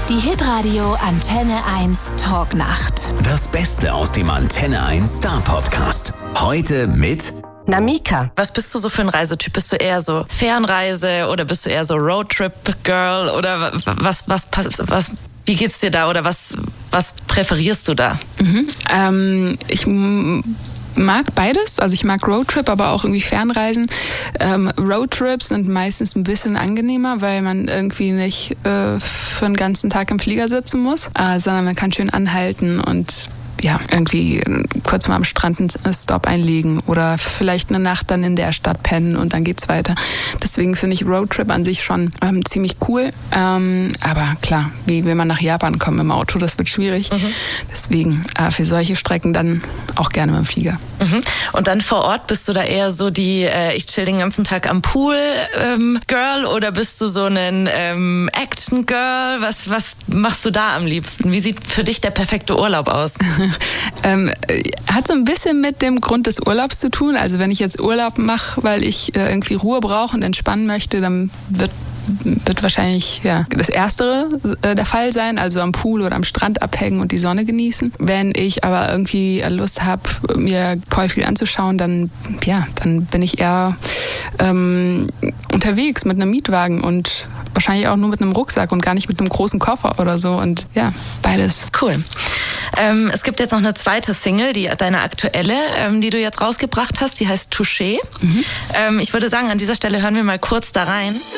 Die Hitradio Antenne 1 Talknacht. Das Beste aus dem Antenne 1 Star Podcast. Heute mit Namika. Was bist du so für ein Reisetyp? Bist du eher so Fernreise oder bist du eher so Roadtrip-Girl? Oder wie geht's dir da oder was präferierst du da? Ich mag beides. Also ich mag Roadtrip, aber auch irgendwie Fernreisen. Roadtrips sind meistens ein bisschen angenehmer, weil man irgendwie nicht für einen ganzen Tag im Flieger sitzen muss, sondern man kann schön anhalten und irgendwie kurz mal am Strand einen Stop einlegen oder vielleicht eine Nacht dann in der Stadt pennen und dann geht's weiter. Deswegen finde ich Roadtrip an sich schon ziemlich cool. Aber klar, wie will man nach Japan kommen im Auto? Das wird schwierig. Deswegen für solche Strecken dann auch gerne mit dem Flieger. Und dann vor Ort bist du da eher so die ich chill den ganzen Tag am Pool Girl oder bist du so ein Action Girl? Was machst du da am liebsten? Wie sieht für dich der perfekte Urlaub aus? Hat so ein bisschen mit dem Grund des Urlaubs zu tun. Also wenn ich jetzt Urlaub mache, weil ich irgendwie Ruhe brauche und entspannen möchte, dann wird wahrscheinlich das Erstere der Fall sein, also am Pool oder am Strand abhängen und die Sonne genießen. Wenn ich aber irgendwie Lust habe, mir voll viel anzuschauen, dann bin ich eher unterwegs mit einem Mietwagen und wahrscheinlich auch nur mit einem Rucksack und gar nicht mit einem großen Koffer oder so. Und beides. Cool. Es gibt jetzt noch eine zweite Single, deine aktuelle, die du jetzt rausgebracht hast, die heißt Touché. Ich würde sagen, an dieser Stelle hören wir mal kurz da rein.